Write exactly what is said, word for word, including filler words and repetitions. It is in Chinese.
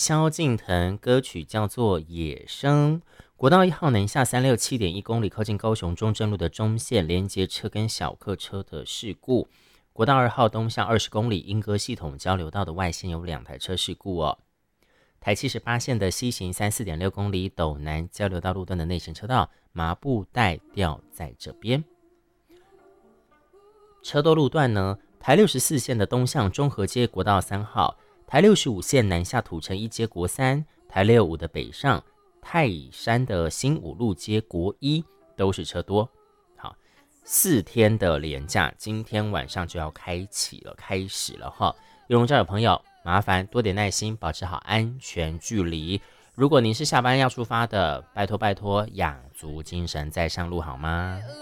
萧敬腾，歌曲叫做《野生》。国道一号南下三六七点一公里，靠近高雄中正路的中线连接车跟小客车的事故。国道二号东向二十公里，莺歌系统交流道的外线有两台车事故哦。台七十八线的西行三四点六公里，斗南交流道路段的内行车道麻布带掉在这边。车多路段呢，台六十四线的东向中和街国道三号，台六十五线南下土城一街国三，台六五的北上泰山的新五路街国一都是车多。好，四天的连假，今天晚上就要开启了，开始了哈。有容交友朋友，麻烦多点耐心，保持好安全距离。如果您是下班要出发的，拜托拜托，养足精神再上路好吗？